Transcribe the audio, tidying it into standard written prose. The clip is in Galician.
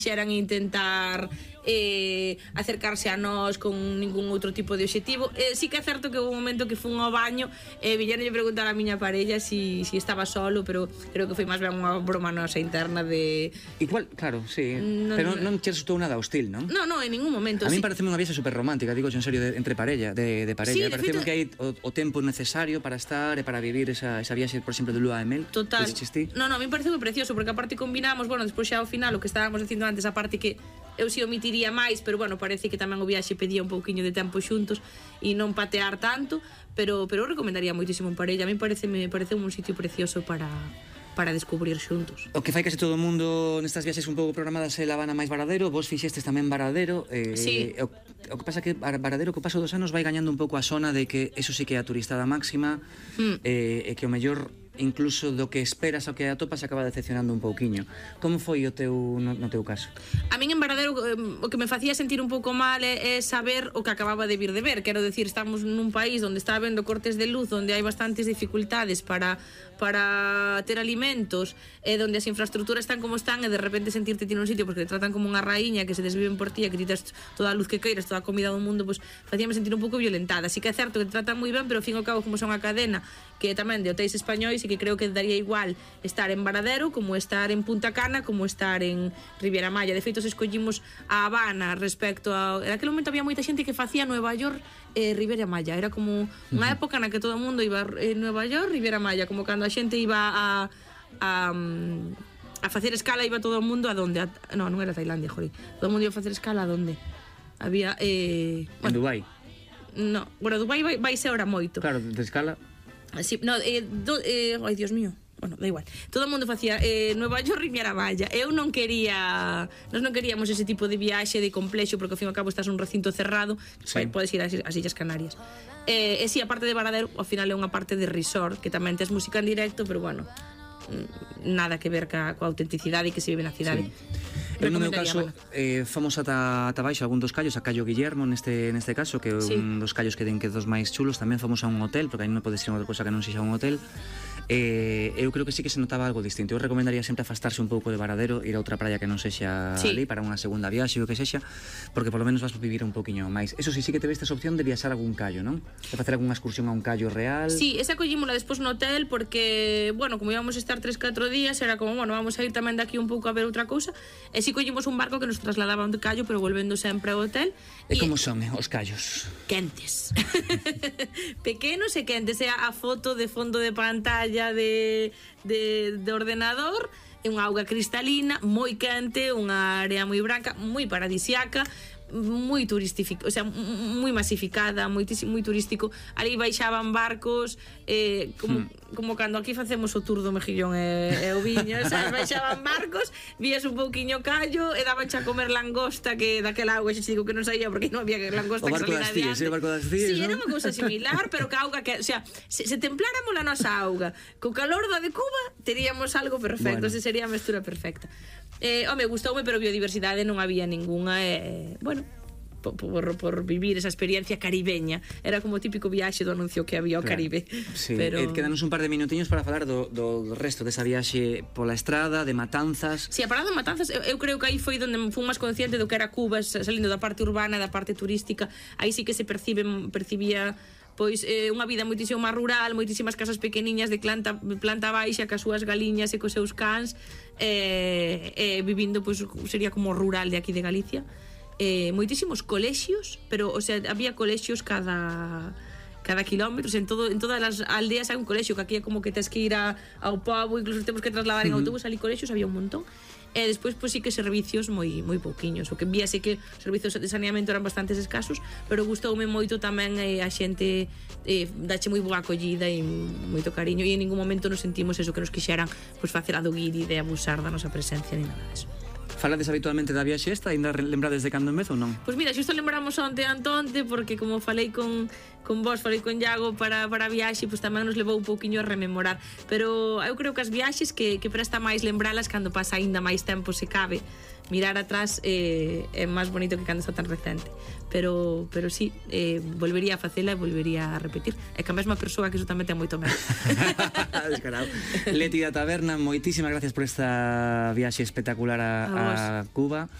xeran intentar acercarse a nós con ningún outro tipo de obxectivo. Sí que é certo que houve un momento que fun ao baño e viñeronlle preguntar a miña parella si estaba solo, pero creo que foi máis ben unha broma nosa interna de... Igual, claro, sí, pero non che resultou nada hostil, non? Non, en ningún momento. A mí parece unha viaxe super romántica, digo en serio, entre parella, de parella. Parece que hai o tempo necesario para estar e para vivir esa viaxe, por exemplo, de lúa de mel. Total. Non, a mí parece moi precioso, porque aparte combinamos, bueno, despois xa ao final, o que estábamos dicindo antes, a parte que eu si omitiría máis, pero bueno, parece que tamén o viaxe pedía un pouquiño de tempo xuntos e non patear tanto, pero eu recomendaría moitísimo en parella. A mí parece un sitio precioso para descubrir xuntos. O que fai case todo o mundo nestas viaxes un pouco programadas é La Habana máis Varadero, vos fixestes tamén Varadero. Sí. O que pasa que Varadero co paso dos anos vai gañando un pouco a zona de que eso sí que é a turistada máxima, e que o mellor incluso do que esperas ao que atopas acaba decepcionando un pouquiño. Como foi no teu caso? A min en Varadero o que me facía sentir un pouco mal é saber o que acababa de vir de ver. Quero decir, estamos nun país onde está habendo cortes de luz, onde hai bastantes dificultades para ter alimentos, donde as infraestructuras están como están, e de repente sentirte ti nun sitio porque te tratan como unha raíña, que se desviven por ti, que ti tes toda a luz que queiras, toda a comida do mundo, pues facíame sentir un pouco violentada. Así que é certo que te tratan moi ben, pero ao fin e ao cabo, como son a cadena que tamén de hotéis españois, e que creo que daría igual estar en Varadero como estar en Punta Cana, como estar en Riviera Maya. De feito, escollimos a Habana respecto a... En aquel momento había moita xente que facía Nueva York e Riviera Maya. Era como unha época na que todo o mundo iba a Nueva York, Riviera Maya, como cando a xente iba a facer escala, iba todo o mundo a donde? Non era Tailandia, jori. Todo o mundo iba a facer escala a donde? Había... en Dubai? No, bueno, Dubai vai ser ahora moito. Claro, de escala... Sí, no, ai, Dios mío. Bueno, da igual. Todo o mundo facía Nueva York, Riviera Maya. Eu non quería... Nós non queríamos ese tipo de viaxe de complexo, porque ao fin e ao cabo estás nun recinto cerrado, sí. Podes ir ás Illas Canarias. E si, a parte de Varadero, ao final é unha parte de resort, que tamén tes música en directo, pero bueno, nada que ver coa autenticidade que se vive na cidade. Sí. Eu no meu caso fomos ata baixo algún dos callos, a Callo Guillermo neste caso, que é un dos callos que den que dos máis chulos. Tamén fomos a un hotel, porque aí non pode ser unha cousa que non sexa un hotel. Eu creo que sí que se notaba algo distinto. Eu recomendaría sempre afastarse un pouco de Varadero, ir a outra praia que non sexa ali para unha segunda viaxe ou que sexa, porque polo menos vas vivir un pouquiño máis. Eso sí que te vestes a opción de viaxar a algún callo, non? De facer algunha excursión a un callo real. Sí, esa collímola despois no hotel, porque, bueno, como íbamos a estar 3-4 días, era como, bueno, vamos a ir tamén daqui un pouco a ver outra cousa. E si collimos un barco que nos trasladaba a un callo, pero volvendo sempre ao hotel. E como son os callos? Quentes. Pequenos e quentes. É a foto de fondo de pantalla de ordenador, é unha auga cristalina moi quente, unha area moi branca, moi paradisiaca, moi turístico, o sea, moi masificada, moi turístico. Ali baixaban barcos, como cando aquí facemos o tour do Mejillón e o Viño, sabes? Baixaban barcos, vías un pouquiño callo e daban a comer langosta, que daquela auga, xa digo que non saía porque non había langosta que salía adiante. O barco das Cíes, sí, era unha cousa similar, pero que auga que, o sea, se templáramos a nosa auga co calor da de Cuba, teríamos algo perfecto, bueno. Sería a mestura perfecta. Home, gustoume, pero biodiversidade non había ningunha, bueno, por vivir esa experiencia caribeña. Era como o típico viaxe do anuncio que había ao Caribe. Sí, pero... quedanos un par de minutiños para falar do resto desa viaxe pola estrada, de Matanzas. Si, a parada de Matanzas, eu creo que aí foi onde fui máis consciente do que era Cuba, salindo da parte urbana, da parte turística. Aí sí que se percibía pois unha vida moitísimo máis rural, moitísimas casas pequeniñas de planta baixa, cas súas galiñas e cos seus cans, vivindo, pois sería como rural de aquí de Galicia. Moitísimos colexios, pero, o sea, había colexios cada kilómetro, en todas as aldeas hai un colexio, que aquí é como que tes que ir ao pobo, incluso temos que trasladar en autobús, ali colexios había un montón. E despois, pois sí que servicios moi pouquiños. O que víase que os servicios de saneamento eran bastantes escasos, pero gustoume moito tamén a xente dache moi boa acollida e moito cariño, e en ningún momento nos sentimos eso que nos quixeran pois facer a do guiri de abusar da nosa presencia ni nada deso. Falades habitualmente da viaxe esta? Ainda lembrades de cando en vez ou non? Pois mira, xusto lembramos onte Antonte, porque como falei con vos, falei con Iago para a viaxe, pois tamén nos levou un pouquiño a rememorar. Pero eu creo que as viaxes que presta máis lembralas cando pasa aínda máis tempo se cabe, mirar atrás é máis bonito que cando está tan recente. Pero sí, volvería a facela e volvería a repetir. É que a mesma persoa que iso tamén ten moito medo. Descarado. Leti da Taberna, moitísimas gracias por esta viaxe espectacular a Cuba.